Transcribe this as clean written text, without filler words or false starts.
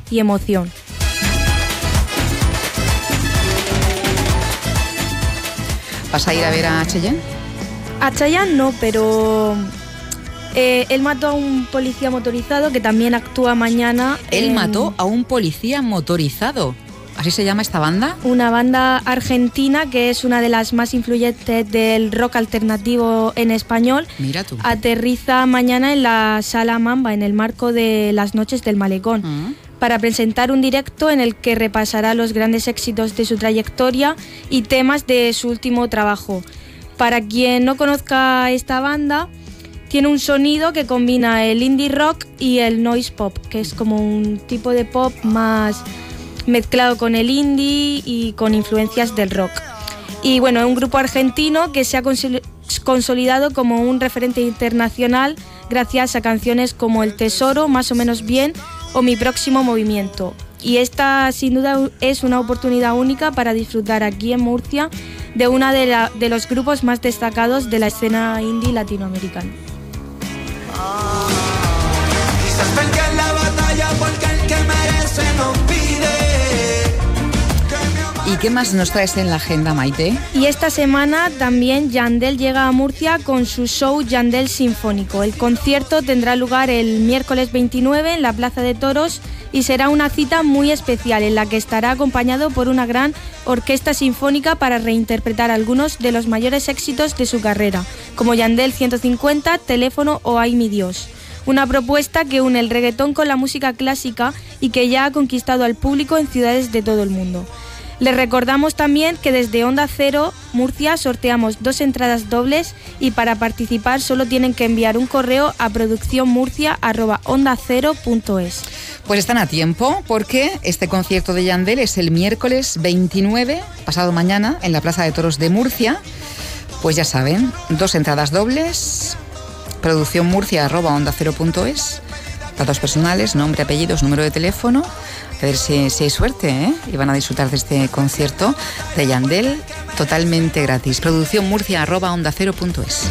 y emoción. ¿Vas a ir a ver a Chayanne? A Chayanne no, pero él mató a un policía motorizado que también actúa mañana. Él mató a un policía motorizado. ¿Así se llama esta banda? Una banda argentina que es una de las más influyentes del rock alternativo en español. Mira tú. Aterriza mañana en la Sala Mamba, en el marco de las Noches del Malecón, para presentar un directo en el que repasará los grandes éxitos de su trayectoria y temas de su último trabajo. Para quien no conozca esta banda, tiene un sonido que combina el indie rock y el noise pop, que es como un tipo de pop más mezclado con el indie y con influencias del rock. Y bueno, es un grupo argentino que se ha consolidado como un referente internacional gracias a canciones como El Tesoro, Más o menos bien o Mi próximo movimiento. Y esta sin duda es una oportunidad única para disfrutar aquí en Murcia de uno de los grupos más destacados de la escena indie latinoamericana. Quizás pelear la batalla porque el que merece nos pide. ¿Y qué más nos traes en la agenda, Maite? Y esta semana también Yandel llega a Murcia con su show Yandel Sinfónico. El concierto tendrá lugar el miércoles 29 en la Plaza de Toros y será una cita muy especial en la que estará acompañado por una gran orquesta sinfónica para reinterpretar algunos de los mayores éxitos de su carrera, como Yandel 150, Teléfono o Ay mi Dios. Una propuesta que une el reggaetón con la música clásica y que ya ha conquistado al público en ciudades de todo el mundo. Les recordamos también que desde Onda Cero Murcia sorteamos 2 entradas dobles y para participar solo tienen que enviar un correo a produccionmurcia@ondacero.es. Pues están a tiempo porque este concierto de Yandel es el miércoles 29, pasado mañana, en la Plaza de Toros de Murcia. Pues ya saben, 2 entradas dobles, produccionmurcia@ondacero.es, datos personales, nombre, apellidos, número de teléfono. A ver si hay suerte, ¿eh? Y van a disfrutar de este concierto de Yandel totalmente gratis. Produccionmurcia@ondacero.es.